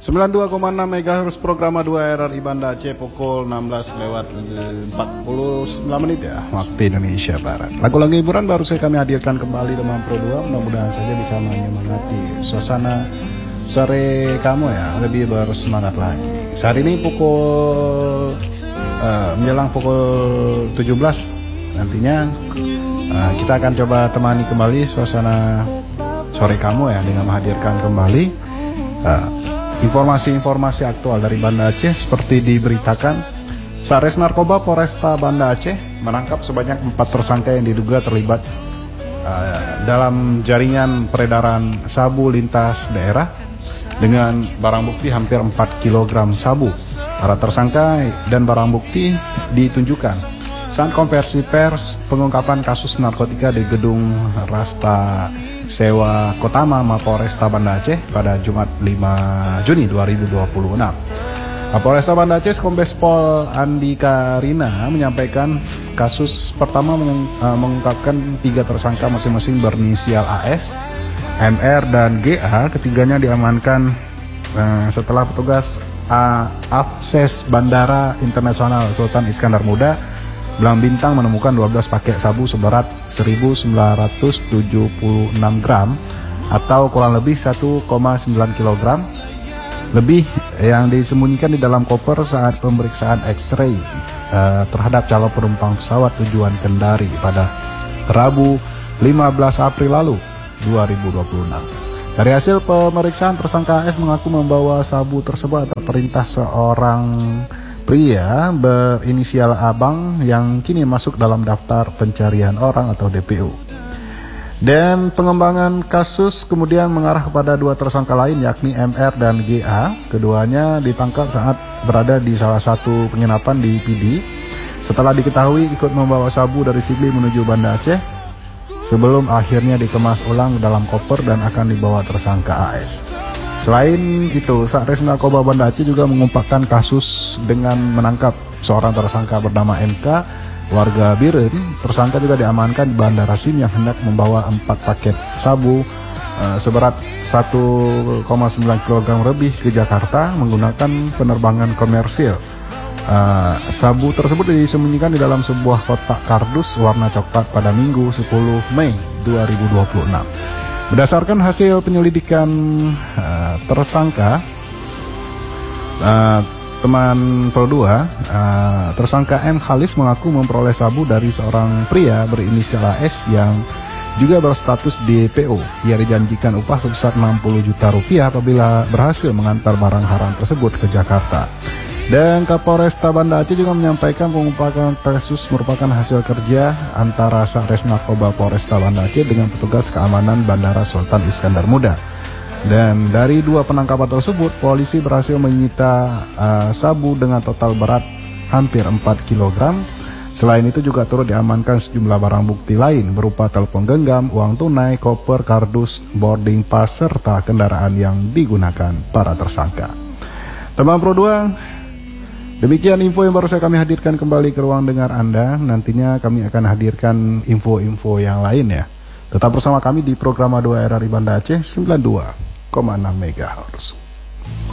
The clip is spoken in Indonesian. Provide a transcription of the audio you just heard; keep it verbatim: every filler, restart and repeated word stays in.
sembilan puluh dua koma enam megahertz program dua R R I Banda Aceh pukul enam belas lewat empat puluh sembilan menit ya waktu Indonesia Barat. Lagu-lagu hiburan baru saya kami hadirkan kembali teman Pro dua, mudah-mudahan saja bisa menyemangati suasana sore kamu ya, lebih bersemangat lagi. Saat ini pukul uh, menjelang pukul tujuh belas nantinya uh, kita akan coba temani kembali suasana sore kamu ya dengan menghadirkan kembali uh, informasi-informasi aktual dari Banda Aceh. Seperti diberitakan, Satres Narkoba Polresta Banda Aceh menangkap sebanyak empat tersangka yang diduga terlibat uh, dalam jaringan peredaran sabu lintas daerah dengan barang bukti hampir empat kilogram sabu. Para tersangka dan barang bukti ditunjukkan saat konversi pers pengungkapan kasus narkotika di gedung Rasta Sewa Kotama Mapolresta Banda Aceh pada Jumat lima Juni dua ribu dua puluh enam. Mapolresta Banda Aceh Kombes Pol Andika Rina menyampaikan kasus pertama meng, uh, mengungkapkan tiga tersangka masing-masing berinisial A S, M R dan G A. Ketiganya diamankan uh, setelah petugas uh, Afses Bandara Internasional Sultan Iskandar Muda Belang Bintang menemukan dua belas paket sabu seberat seribu sembilan ratus tujuh puluh enam gram atau kurang lebih satu koma sembilan kilogram lebih yang disembunyikan di dalam koper saat pemeriksaan X-ray uh, terhadap calon penumpang pesawat tujuan Kendari pada Rabu lima belas April lalu dua ribu dua puluh enam. Dari hasil pemeriksaan, tersangka A S mengaku membawa sabu tersebut atas perintah seorang pria berinisial Abang yang kini masuk dalam daftar pencarian orang atau D P O. Dan pengembangan kasus kemudian mengarah kepada dua tersangka lain yakni M R dan G A. Keduanya ditangkap saat berada di salah satu penginapan di P D setelah diketahui ikut membawa sabu dari Sigli menuju Banda Aceh sebelum akhirnya dikemas ulang dalam koper dan akan dibawa tersangka A S. Selain itu, Satres Narkoba Banda Aceh juga mengumpulkan kasus dengan menangkap seorang tersangka bernama M K, warga Biren. Tersangka juga diamankan di Bandara Sim yang hendak membawa empat paket sabu uh, seberat satu koma sembilan kilogram lebih ke Jakarta menggunakan penerbangan komersil. Uh, sabu tersebut disembunyikan di dalam sebuah kotak kardus warna coklat pada Minggu sepuluh Mei dua ribu dua puluh enam. Berdasarkan hasil penyelidikan uh, tersangka uh, teman Pro dua, uh, tersangka M. Khalis mengaku memperoleh sabu dari seorang pria berinisial A S yang juga berstatus D P O. Ia dijanjikan upah sebesar enam puluh juta rupiah apabila berhasil mengantar barang haram tersebut ke Jakarta. Dan Kapolresta Banda Aceh juga menyampaikan pengungkapan kasus merupakan hasil kerja antara Satres Narkoba Polresta Banda Aceh dengan petugas keamanan Bandara Sultan Iskandar Muda. Dan dari dua penangkapan tersebut, polisi berhasil menyita uh, sabu dengan total berat hampir empat kilogram. Selain itu juga turut diamankan sejumlah barang bukti lain berupa telepon genggam, uang tunai, koper, kardus, boarding pass, serta kendaraan yang digunakan para tersangka. Teman Pro dua, demikian info yang baru saya kami hadirkan kembali ke ruang dengar Anda. Nantinya kami akan hadirkan info-info yang lain ya. Tetap bersama kami di program dua R R I Banda Aceh sembilan puluh dua koma enam megahertz.